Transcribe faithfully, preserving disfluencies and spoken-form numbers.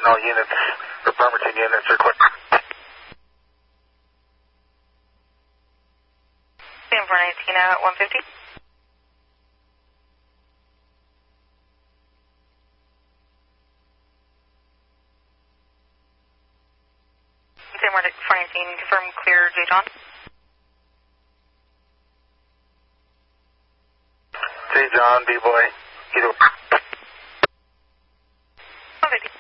all units, or Bremerton units are clear. San four nineteen at one fifty. San four nineteen, confirm clear J. John. J. John, B-Boy, either. one fifty.